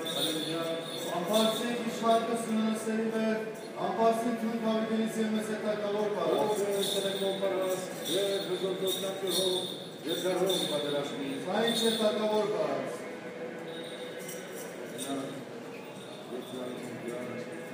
Ամպարսին իշխարկը սննսերի վեր, ամպարսին թուն կավիդենից և մեզ հետակավոր պարաս։ Ով սնեկով պարաս, և հզորդոտնակ կհով, և գարհով պատերաշնի։ Սայինչ հետակավոր պարաս։